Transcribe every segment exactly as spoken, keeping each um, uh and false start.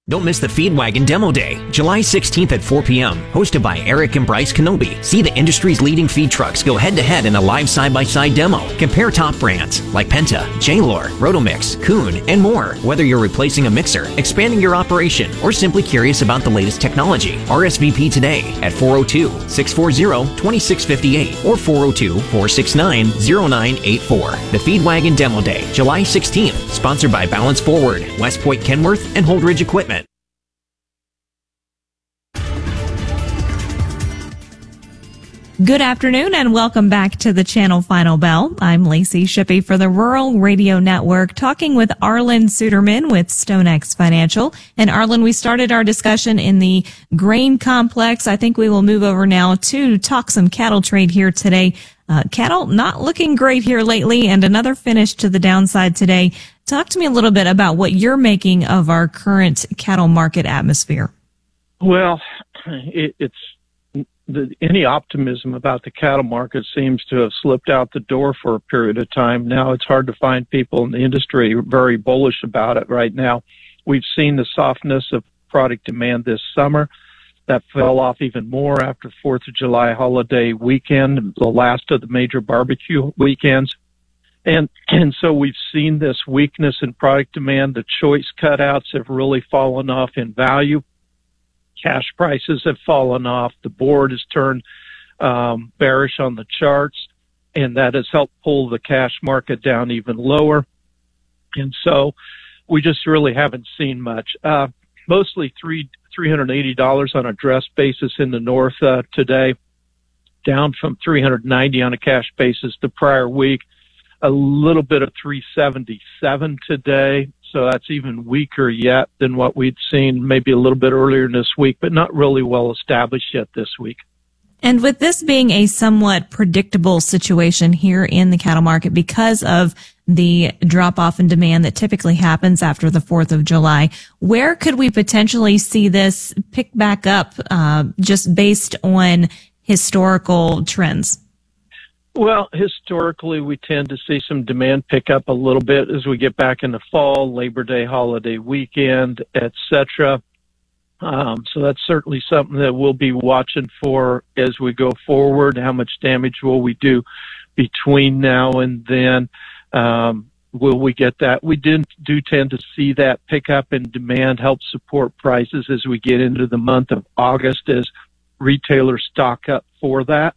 Don't miss the Feed Wagon Demo Day, July sixteenth at four p.m., hosted by Eric and Bryce Kenobi. See the industry's leading feed trucks go head-to-head in a live side-by-side demo. Compare top brands like Penta, J-Lore, Rotomix, Kuhn, and more. Whether you're replacing a mixer, expanding your operation, or simply curious about the latest technology, R S V P today at four oh two, six four zero, two six five eight or four oh two, four six nine, zero nine eight four. The Feed Wagon Demo Day, July sixteenth, sponsored by Balance Forward, West Point Kenworth, and Holdridge Equipment. Good afternoon and welcome back to the Channel Final Bell. I'm Lacey Shippey for the Rural Radio Network, talking with Arlen Suderman with StoneX Financial. And Arlen, we started our discussion in the grain complex. I think we will move over now to talk some cattle trade here today. Uh, cattle not looking great here lately, and another finish to the downside today. Talk to me a little bit about what you're making of our current cattle market atmosphere. Well, it, it's The, any optimism about the cattle market seems to have slipped out the door for a period of time. Now it's hard to find people in the industry very bullish about it right now. We've seen the softness of product demand this summer. That fell off even more after fourth of July holiday weekend, the last of the major barbecue weekends. And, and so we've seen this weakness in product demand. The choice cutouts have really fallen off in value. Cash prices have fallen off. The board has turned um, bearish on the charts, and that has helped pull the cash market down even lower. And so we just really haven't seen much. Uh, mostly three three hundred eighty dollars on a dress basis in the north uh, today, down from three hundred ninety on a cash basis the prior week. A little bit of three seventy-seven today. So that's even weaker yet than what we'd seen maybe a little bit earlier this week, but not really well established yet this week. And with this being a somewhat predictable situation here in the cattle market because of the drop-off in demand that typically happens after the fourth of July, where could we potentially see this pick back up uh, just based on historical trends? Well, historically, we tend to see some demand pick up a little bit as we get back in the fall, Labor Day holiday weekend, et cetera. Um, so that's certainly something that we'll be watching for as we go forward. How much damage will we do between now and then? Um, will we get that? We did, do tend to see that pick up in demand help support prices as we get into the month of August as retailers stock up for that.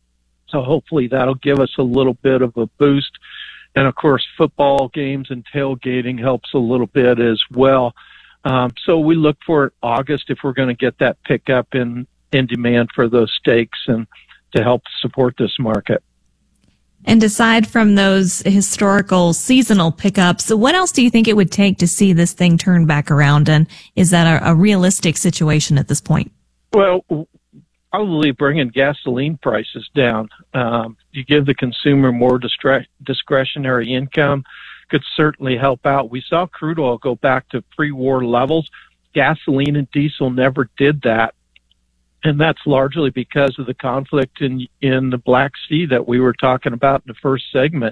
So hopefully that'll give us a little bit of a boost. And, of course, football games and tailgating helps a little bit as well. Um, so we look for August if we're going to get that pickup in, in demand for those steaks and to help support this market. And aside from those historical seasonal pickups, what else do you think it would take to see this thing turn back around? And is that a, a realistic situation at this point? Well, probably bringing gasoline prices down. Um, you give the consumer more distre- discretionary income, could certainly help out. We saw crude oil go back to pre-war levels. Gasoline and diesel never did that. And that's largely because of the conflict in, in the Black Sea that we were talking about in the first segment.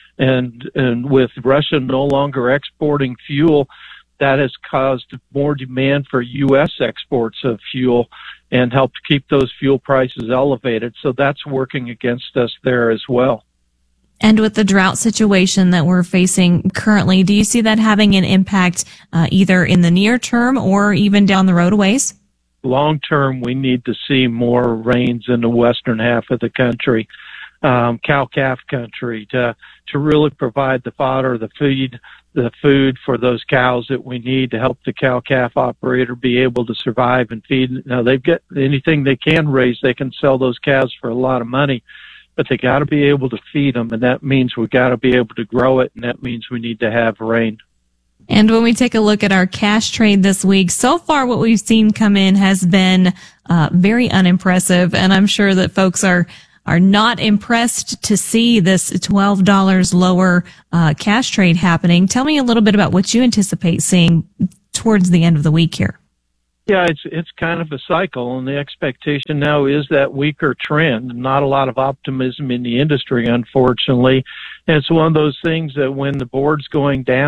And, and with Russia no longer exporting fuel, that has caused more demand for U S exports of fuel and helped keep those fuel prices elevated. So that's working against us there as well. And with the drought situation that we're facing currently, do you see that having an impact uh, either in the near term or even down the road a ways? Long term, we need to see more rains in the western half of the country, um, cow-calf country, to to really provide the fodder, the feed, the food for those cows that we need to help the cow-calf operator be able to survive and feed. Now, they've got anything they can raise, they can sell those cows for a lot of money, but they got to be able to feed them, and that means we've got to be able to grow it, and that means we need to have rain. And when we take a look at our cash trade this week, so far what we've seen come in has been uh, very unimpressive, and I'm sure that folks are are not impressed to see this twelve dollars lower uh, cash trade happening. Tell me a little bit about what you anticipate seeing towards the end of the week here. Yeah, it's it's kind of a cycle, and the expectation now is that weaker trend. Not a lot of optimism in the industry, unfortunately. And it's one of those things that when the board's going down,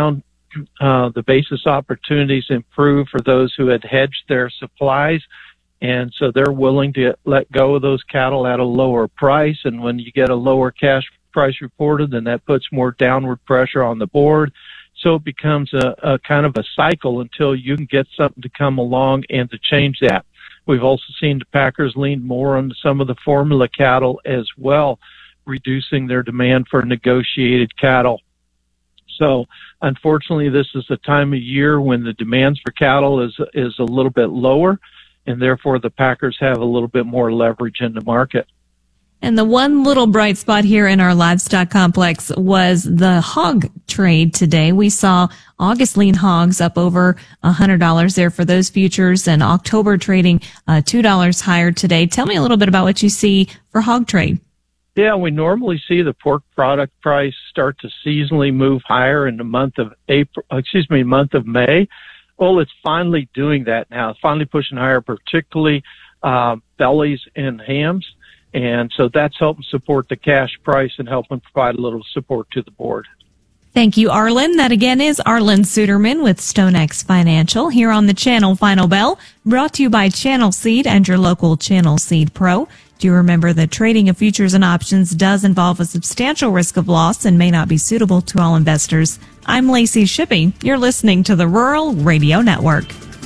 uh, the basis opportunities improve for those who had hedged their supplies. And so they're willing to let go of those cattle at a lower price. And when you get a lower cash price reported, then that puts more downward pressure on the board. So it becomes a, a kind of a cycle until you can get something to come along and to change that. We've also seen the packers lean more on some of the formula cattle as well, reducing their demand for negotiated cattle. So unfortunately, this is a time of year when the demands for cattle is is a little bit lower, and therefore the packers have a little bit more leverage in the market. And the one little bright spot here in our livestock complex was the hog trade today. We saw August lean hogs up over one hundred dollars there for those futures, and October trading uh, two dollars higher today. Tell me a little bit about what you see for hog trade. Yeah, we normally see the pork product price start to seasonally move higher in the month of April, excuse me, month of May. Well, it's finally doing that now. It's finally pushing higher, particularly uh, bellies and hams. And so that's helping support the cash price and helping provide a little support to the board. Thank you, Arlen. That again is Arlen Suderman with StoneX Financial here on the Channel Final Bell, brought to you by Channel Seed and your local Channel Seed Pro. Do you remember that trading of futures and options does involve a substantial risk of loss and may not be suitable to all investors? I'm Lacey Shippey. You're listening to the Rural Radio Network.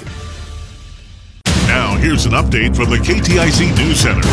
Now, here's an update from the K T I C News Center.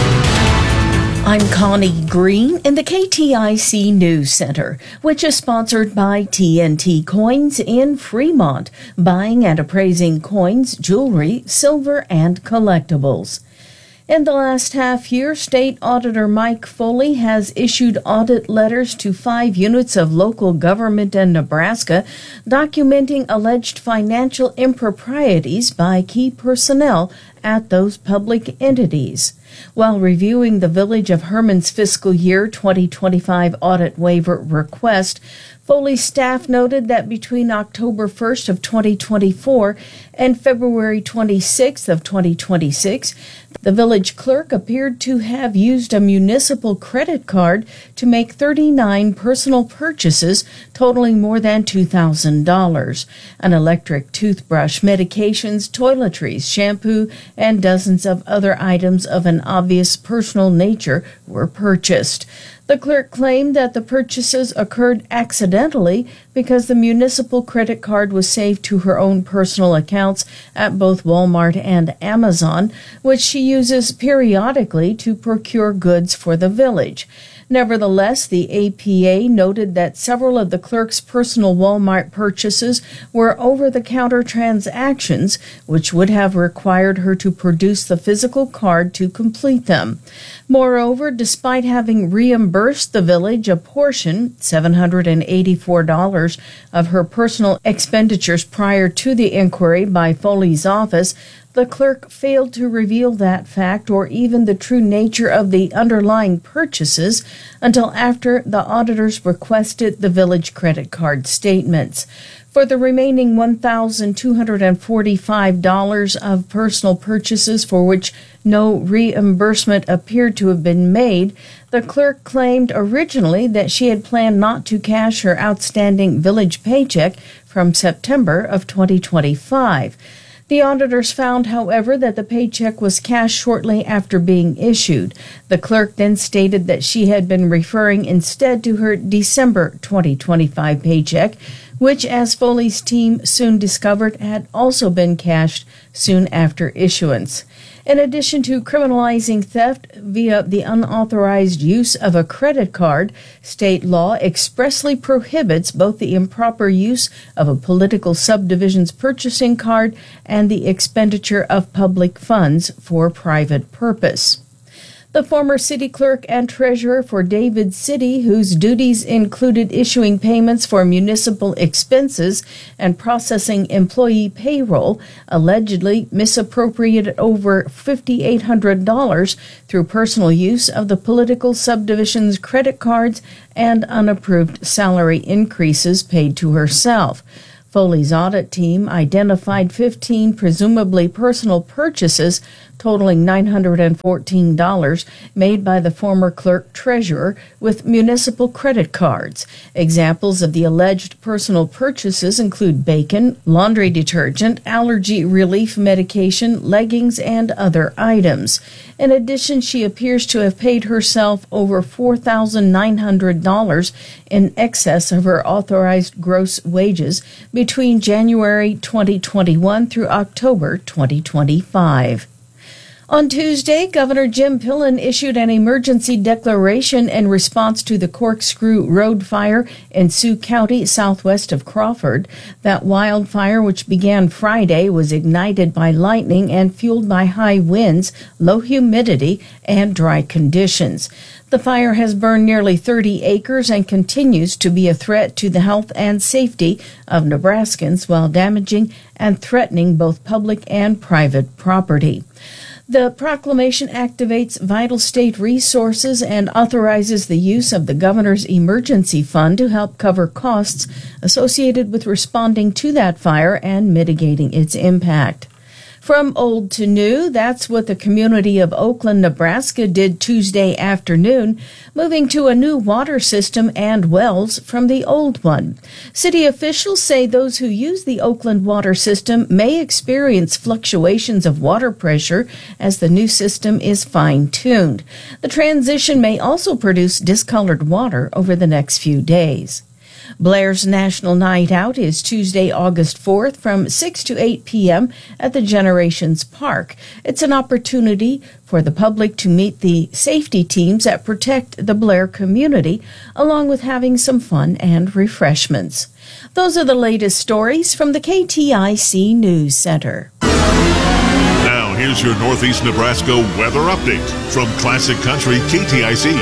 I'm Connie Green in the K T I C News Center, which is sponsored by T N T Coins in Fremont, buying and appraising coins, jewelry, silver, and collectibles. In the last half year, State Auditor Mike Foley has issued audit letters to five units of local government in Nebraska, documenting alleged financial improprieties by key personnel at those public entities. While reviewing the Village of Herman's fiscal year twenty twenty-five audit waiver request, Foley's staff noted that between October first of twenty twenty-four and February twenty-sixth of twenty twenty-six, the village clerk appeared to have used a municipal credit card to make thirty-nine personal purchases totaling more than two thousand dollars. An electric toothbrush, medications, toiletries, shampoo, and dozens of other items of an obvious personal nature were purchased. The clerk claimed that the purchases occurred accidentally because the municipal credit card was saved to her own personal accounts at both Walmart and Amazon, which she uses periodically to procure goods for the village. Nevertheless, the A P A noted that several of the clerk's personal Walmart purchases were over-the-counter transactions, which would have required her to produce the physical card to complete them. Moreover, despite having reimbursed the village a portion, seven hundred eighty-four dollars, of her personal expenditures prior to the inquiry by Foley's office, the clerk failed to reveal that fact or even the true nature of the underlying purchases until after the auditors requested the village credit card statements. For the remaining one thousand two hundred forty-five dollars of personal purchases for which no reimbursement appeared to have been made, the clerk claimed originally that she had planned not to cash her outstanding village paycheck from September of twenty twenty-five. The auditors found, however, that the paycheck was cashed shortly after being issued. The clerk then stated that she had been referring instead to her December twenty twenty-five paycheck, which, as Foley's team soon discovered, had also been cashed soon after issuance. In addition to criminalizing theft via the unauthorized use of a credit card, state law expressly prohibits both the improper use of a political subdivision's purchasing card and the expenditure of public funds for private purpose. The former city clerk and treasurer for David City, whose duties included issuing payments for municipal expenses and processing employee payroll, allegedly misappropriated over five thousand eight hundred dollars through personal use of the political subdivision's credit cards and unapproved salary increases paid to herself. Foley's audit team identified fifteen presumably personal purchases totaling nine hundred fourteen dollars made by the former clerk treasurer with municipal credit cards. Examples of the alleged personal purchases include bacon, laundry detergent, allergy relief medication, leggings, and other items. In addition, she appears to have paid herself over four thousand nine hundred dollars in excess of her authorized gross wages between January twenty twenty-one through October twenty twenty-five. On Tuesday, Governor Jim Pillen issued an emergency declaration in response to the Corkscrew Road fire in Sioux County, southwest of Crawford. That wildfire, which began Friday, was ignited by lightning and fueled by high winds, low humidity, and dry conditions. The fire has burned nearly thirty acres and continues to be a threat to the health and safety of Nebraskans while damaging and threatening both public and private property. The proclamation activates vital state resources and authorizes the use of the governor's emergency fund to help cover costs associated with responding to that fire and mitigating its impact. From old to new, that's what the community of Oakland, Nebraska did Tuesday afternoon, moving to a new water system and wells from the old one. City officials say those who use the Oakland water system may experience fluctuations of water pressure as the new system is fine-tuned. The transition may also produce discolored water over the next few days. Blair's National Night Out is Tuesday, August fourth from six to eight p.m. at the Generations Park. It's an opportunity for the public to meet the safety teams that protect the Blair community, along with having some fun and refreshments. Those are the latest stories from the K T I C News Center. Now, here's your Northeast Nebraska weather update from Classic Country K T I C.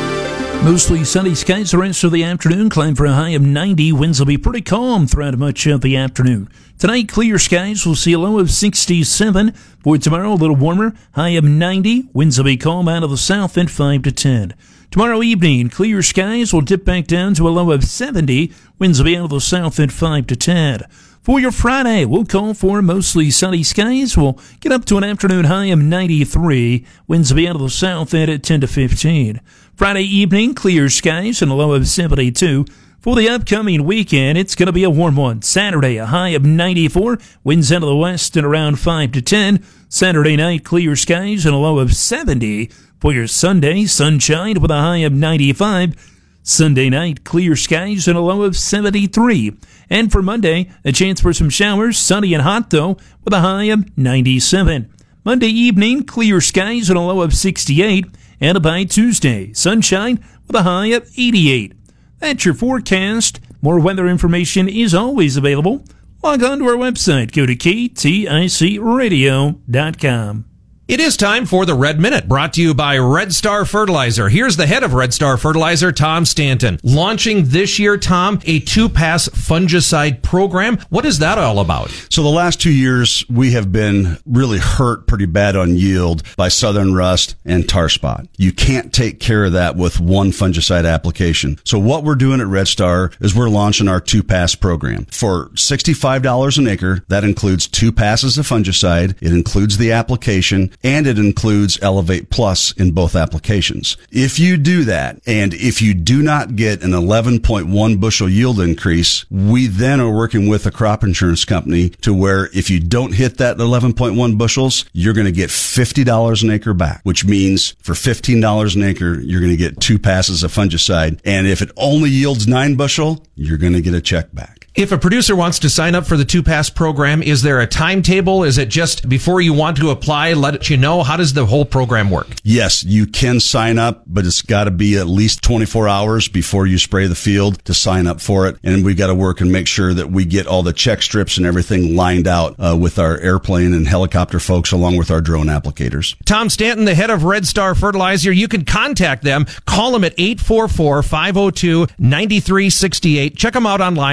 Mostly sunny skies the rest of the afternoon. Climb for a high of ninety. Winds will be pretty calm throughout much of the afternoon. Tonight, clear skies. We'll see a low of sixty-seven. For tomorrow, a little warmer. High of ninety. Winds will be calm out of the south at five to ten. Tomorrow evening, clear skies. We'll dip back down to a low of seventy. Winds will be out of the south at five to ten. For your Friday, we'll call for mostly sunny skies. We'll get up to an afternoon high of ninety-three. Winds will be out of the south at ten to fifteen. Friday evening, clear skies and a low of seventy-two. For the upcoming weekend, it's going to be a warm one. Saturday, a high of ninety-four. Winds out of the west at around five to ten. Saturday night, clear skies and a low of seventy. For your Sunday, sunshine with a high of ninety-five. Sunday night, clear skies and a low of seventy-three. And for Monday, a chance for some showers, sunny and hot though, with a high of ninety-seven. Monday evening, clear skies and a low of sixty-eight. And by Tuesday, sunshine with a high of eighty-eight. That's your forecast. More weather information is always available. Log on to our website. Go to K T I C radio dot com. It is time for the Red Minute, brought to you by Red Star Fertilizer. Here's the head of Red Star Fertilizer, Tom Stanton. Launching this year, Tom, a two-pass fungicide program. What is that all about? So the last two years, we have been really hurt pretty bad on yield by southern rust and tar spot. You can't take care of that with one fungicide application. So what we're doing at Red Star is we're launching our two-pass program. For sixty-five dollars an acre, that includes two passes of fungicide. It includes the application, and it includes Elevate Plus in both applications. If you do that, and if you do not get an eleven point one bushel yield increase, we then are working with a crop insurance company to where if you don't hit that eleven point one bushels, you're going to get fifty dollars an acre back, which means for fifteen dollars an acre, you're going to get two passes of fungicide. And if it only yields nine bushel, you're going to get a check back. If a producer wants to sign up for the two-pass program, is there a timetable? Is it just before you want to apply, let it you know? How does the whole program work? Yes, you can sign up, but it's got to be at least twenty-four hours before you spray the field to sign up for it. And we got to work and make sure that we get all the check strips and everything lined out uh, with our airplane and helicopter folks along with our drone applicators. Tom Stanton, the head of Red Star Fertilizer. You can contact them. Call them at eight four four, five oh two, nine three six eight. Check them out online at red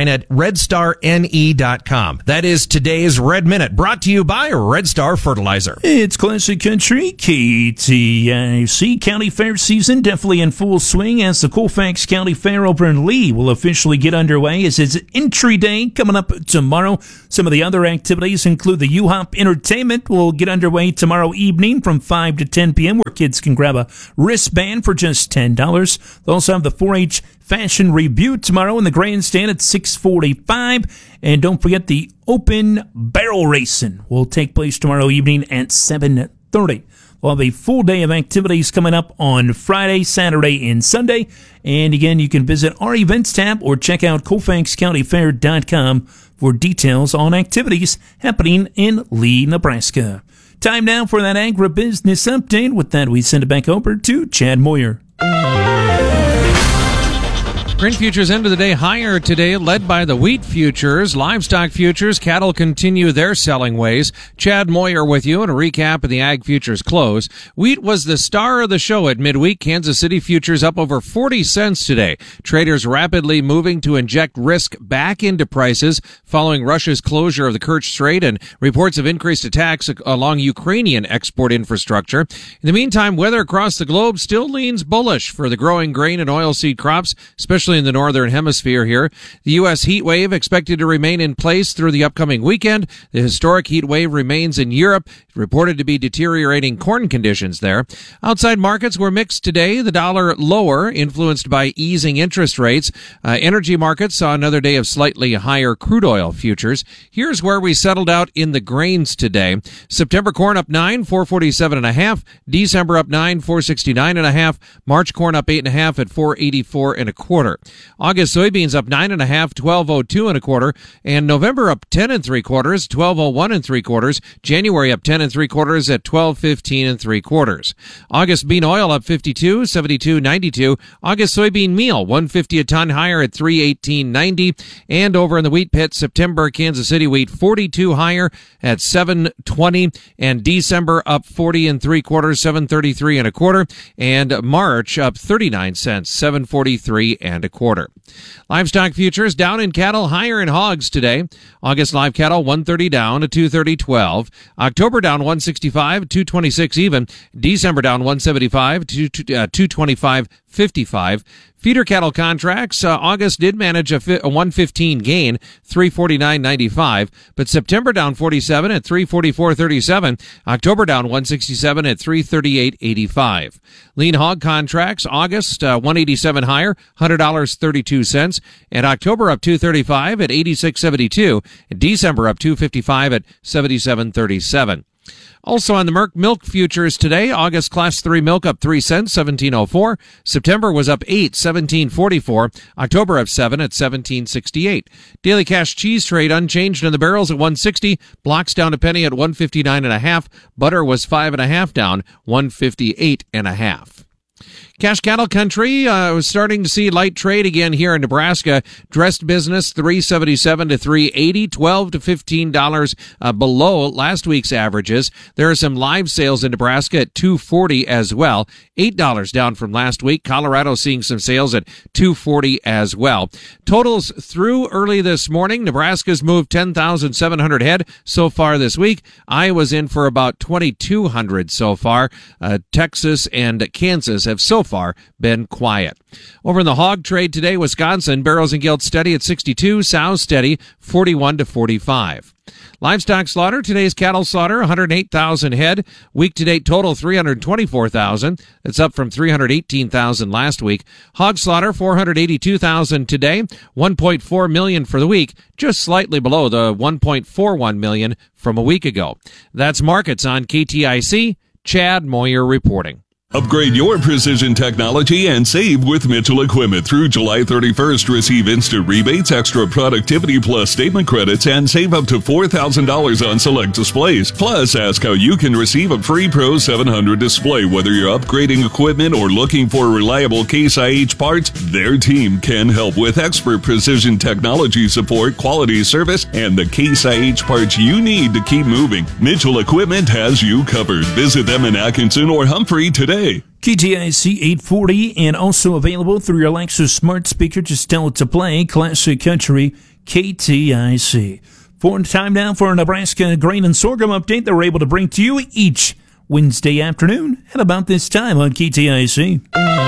red star N E dot com. That is today's Red Minute, brought to you by Red Star Fertilizer. It's Classic Country, K T I C. County Fair season definitely in full swing as the Colfax County Fair over in Lee will officially get underway as it's entry day coming up tomorrow. Some of the other activities include the U-Hop Entertainment will get underway tomorrow evening from five to ten p.m. where kids can grab a wristband for just ten dollars. They'll also have the four H Fashion Review tomorrow in the grandstand at six forty-five. And don't forget the Open Barrel Racing will take place tomorrow evening at seven thirty. We'll have a full day of activities coming up on Friday, Saturday, and Sunday. And again, you can visit our events tab or check out colfax county fair dot com for details on activities happening in Lee, Nebraska. Time now for that agribusiness update. With that, we send it back over to Chad Moyer. Grain futures end of the day higher today, led by the wheat futures. Livestock futures, cattle continue their selling ways. Chad Moyer with you and a recap of the ag futures close. Wheat was the star of the show at midweek. Kansas City futures up over forty cents today. Traders rapidly moving to inject risk back into prices following Russia's closure of the Kerch Strait and reports of increased attacks along Ukrainian export infrastructure. In the meantime, weather across the globe still leans bullish for the growing grain and oilseed crops, especially in the northern hemisphere here. The U S heat wave expected to remain in place through the upcoming weekend. The historic heat wave remains in Europe, reported to be deteriorating corn conditions there. Outside markets were mixed today. The dollar lower, influenced by easing interest rates. Uh, energy markets saw another day of slightly higher crude oil futures. Here's where we settled out in the grains today. September corn up nine, four forty-seven and a half. December up nine, four sixty-nine and a half. March corn up eight and a half at four eighty-four and a quarter. August soybeans up nine and a half, twelve oh two and a quarter, and November up ten and three quarters, twelve oh one and three quarters. January up ten and three quarters at twelve fifteen and three quarters. August bean oil up fifty-two, seventy-two ninety-two. August soybean meal one fifty a ton higher at three eighteen ninety, and over in the wheat pit, September Kansas City wheat forty-two higher at seven twenty, and December up forty and three quarters, seven thirty-three and a quarter, and March up thirty-nine cents, seven forty-three and a quarter. Livestock futures down in cattle, higher in hogs today. August live cattle one thirty down to two thirty twelve. October down one sixty-five, two twenty-six even. December down one seventy-five to two twenty-five fifty-five. Feeder cattle contracts, uh, August did manage a, fi- a one fifteen gain, three forty-nine ninety-five, but September down forty-seven at three forty-four thirty-seven, October down one sixty-seven at three thirty-eight eighty-five. Lean hog contracts, August uh, one eighty-seven higher, one hundred dollars and thirty-two cents, and October up two thirty-five at eighty-six seventy-two, and December up two fifty-five at seventy-seven thirty-seven. Also on the Merck milk futures today, August class three milk up three cents, seventeen oh four. September was up eight, seventeen forty-four. October up seven at seventeen sixty-eight. Daily cash cheese trade unchanged in the barrels at one sixty. Blocks down a penny at one fifty-nine and a half. Butter was five and a half down, one fifty-eight and a half. Cash cattle country uh, was starting to see light trade again here in Nebraska. Dressed business three seventy-seven to three eighty, twelve to fifteen dollars uh, below last week's averages. There are some live sales in Nebraska at two forty as well, eight dollars down from last week. Colorado seeing some sales at two forty as well. Totals through early this morning. Nebraska's moved ten thousand seven hundred head so far this week. Iowa's in for about twenty-two hundred so far. Uh, Texas and Kansas have so far been quiet. Over in the hog trade today, Wisconsin, barrels and gilts steady at sixty-two, sows steady forty-one to forty-five. Livestock slaughter, today's cattle slaughter, one hundred eight thousand head. Week-to-date total, three hundred twenty-four thousand. That's up from three hundred eighteen thousand last week. Hog slaughter, four hundred eighty-two thousand today, one point four million for the week, just slightly below the one point four one million from a week ago. That's markets on K T I C. Chad Moyer reporting. Upgrade your precision technology and save with Mitchell Equipment. Through July thirty-first, receive instant rebates, extra productivity plus statement credits, and save up to four thousand dollars on select displays. Plus, ask how you can receive a free Pro seven hundred display. Whether you're upgrading equipment or looking for reliable Case I H parts, their team can help with expert precision technology support, quality service, and the Case I H parts you need to keep moving. Mitchell Equipment has you covered. Visit them in Atkinson or Humphrey today. K T I C eight forty and also available through your Alexa smart speaker. Just tell it to play Classic Country, K T I C. For time now for a Nebraska grain and sorghum update that we're able to bring to you each Wednesday afternoon at about this time on K T I C.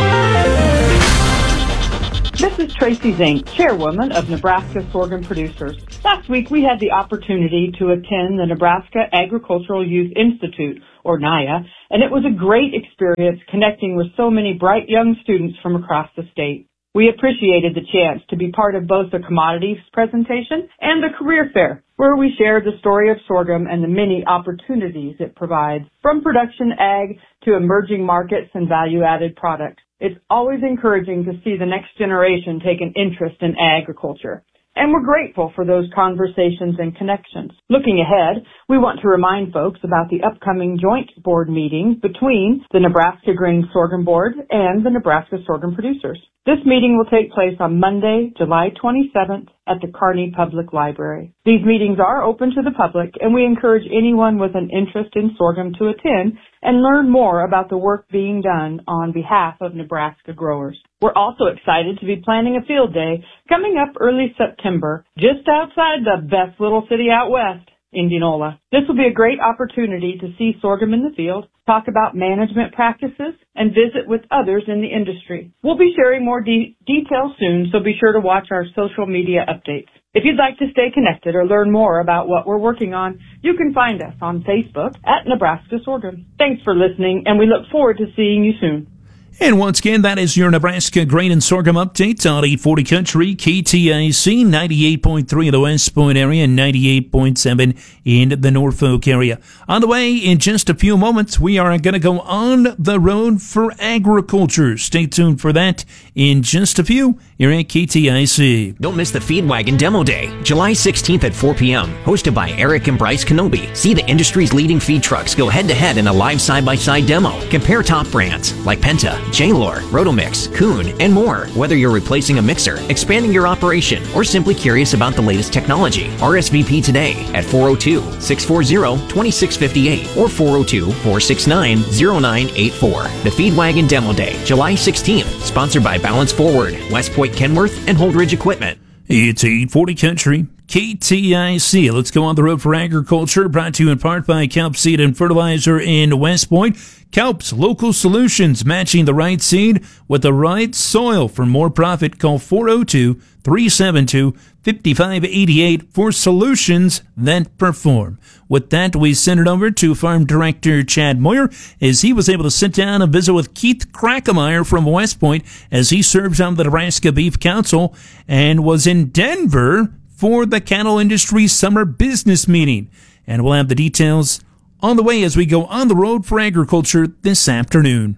This is Tracy Zink, chairwoman of Nebraska Sorghum Producers. Last week we had the opportunity to attend the Nebraska Agricultural Youth Institute, or N I A, and it was a great experience connecting with so many bright young students from across the state. We appreciated the chance to be part of both the commodities presentation and the career fair, where we shared the story of sorghum and the many opportunities it provides, from production ag to emerging markets and value-added products. It's always encouraging to see the next generation take an interest in agriculture. And we're grateful for those conversations and connections. Looking ahead, we want to remind folks about the upcoming joint board meeting between the Nebraska Grain Sorghum Board and the Nebraska Sorghum Producers. This meeting will take place on Monday, July twenty-seventh at the Kearney Public Library. These meetings are open to the public, and we encourage anyone with an interest in sorghum to attend and learn more about the work being done on behalf of Nebraska growers. We're also excited to be planning a field day coming up early September, just outside the best little city out west, Indianola. This will be a great opportunity to see sorghum in the field, talk about management practices, and visit with others in the industry. We'll be sharing more de- details soon, so be sure to watch our social media updates. If you'd like to stay connected or learn more about what we're working on, you can find us on Facebook at Nebraska Sorghum. Thanks for listening, and we look forward to seeing you soon. And once again, that is your Nebraska Grain and Sorghum Update on eight forty Country, K T I C, ninety-eight point three in the West Point area and ninety-eight point seven in the Norfolk area. On the way, in just a few moments, we are going to go on the road for agriculture. Stay tuned for that in just a few here at K T I C. Don't miss the Feed Wagon Demo Day, July sixteenth at four p.m., hosted by Eric and Bryce Kenobi. See the industry's leading feed trucks go head-to-head in a live side-by-side demo. Compare top brands like Penta, J-Lor, Rotomix, Kuhn, and more. Whether you're replacing a mixer, expanding your operation, or simply curious about the latest technology, R S V P today at four oh two, six four zero, two six five eight or four oh two, four six nine, zero nine eight four. The Feed Wagon Demo Day, July sixteenth, sponsored by Balance Forward, West Point Kenworth, and Holdridge Equipment. It's eight forty Country, K T I C. Let's go on the road for agriculture, brought to you in part by Kelp Seed and Fertilizer in West Point. Kelp's local solutions, matching the right seed with the right soil. For more profit, call four oh two, three seven two, five five eight eight for solutions that perform. With that, we send it over to Farm Director Chad Moyer as he was able to sit down and visit with Keith Krackemeyer from West Point as he serves on the Nebraska Beef Council and was in Denver for the cattle industry summer business meeting. And we'll have the details on the way as we go on the road for agriculture this afternoon.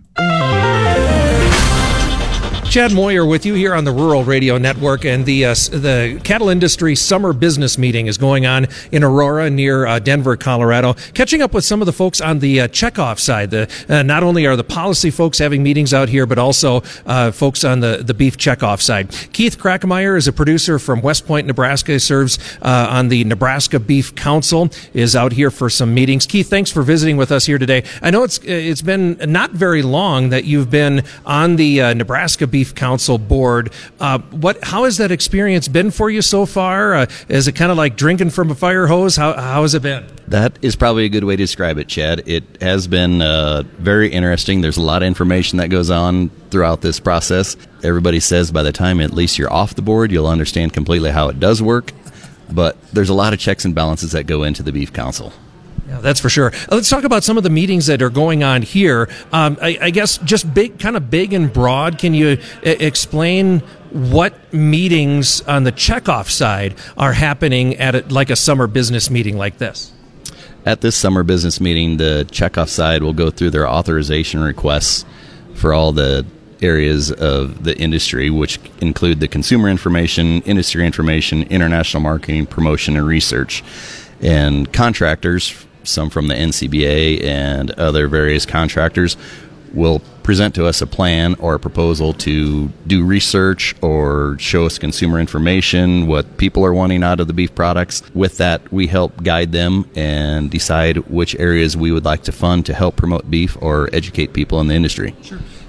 Chad Moyer with you here on the Rural Radio Network, and the uh, the cattle industry summer business meeting is going on in Aurora near uh, Denver, Colorado. Catching up with some of the folks on the uh, checkoff side. The uh, not only are the policy folks having meetings out here, but also uh, folks on the, the beef checkoff side. Keith Krackemeyer is a producer from West Point, Nebraska. He serves uh, on the Nebraska Beef Council. Is out here for some meetings. Keith, thanks for visiting with us here today. I know it's it's been not very long that you've been on the uh, Nebraska Beef Council board. Uh, what? How has that experience been for you so far? Uh, is it kind of like drinking from a fire hose? How, how has it been? That is probably a good way to describe it, Chad. It has been uh, very interesting. There's a lot of information that goes on throughout this process. Everybody says by the time at least you're off the board, you'll understand completely how it does work. But there's a lot of checks and balances that go into the Beef Council. Yeah, that's for sure. Let's talk about some of the meetings that are going on here. Um, I, I guess just big, kind of big and broad. Can you I- explain what meetings on the checkoff side are happening at a, like a summer business meeting like this? At this summer business meeting, the checkoff side will go through their authorization requests for all the areas of the industry, which include the consumer information, industry information, international marketing, promotion, and research. And contractors, some from the N C B A and other various contractors, will present to us a plan or a proposal to do research or show us consumer information, what people are wanting out of the beef products. With that, we help guide them and decide which areas we would like to fund to help promote beef or educate people in the industry. Sure.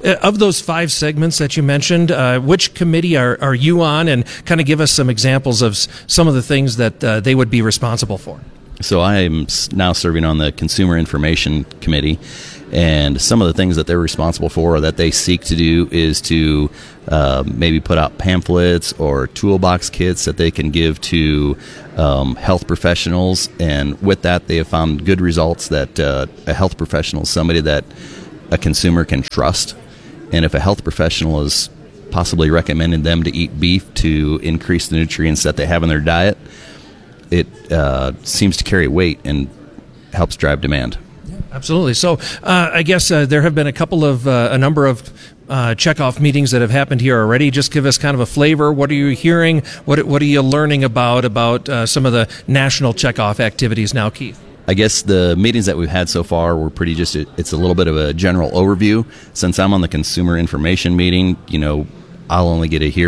Uh, of those five segments that you mentioned, uh, which committee are, are you on? And kind of give us some examples of s- some of the things that uh, they would be responsible for. So I am now serving on the Consumer Information Committee, and some of the things that they're responsible for or that they seek to do is to uh, maybe put out pamphlets or toolbox kits that they can give to um, health professionals, and with that they have found good results that uh, a health professional is somebody that a consumer can trust, and if a health professional is possibly recommending them to eat beef to increase the nutrients that they have in their diet, it uh, seems to carry weight and helps drive demand. Absolutely. So uh, I guess uh, there have been a couple of, uh, a number of uh, checkoff meetings that have happened here already. Just give us kind of a flavor. What are you hearing? What What are you learning about, about uh, some of the national checkoff activities now, Keith? I guess the meetings that we've had so far were pretty just, it's a little bit of a general overview. Since I'm on the consumer information meeting, you know, I'll only get to hear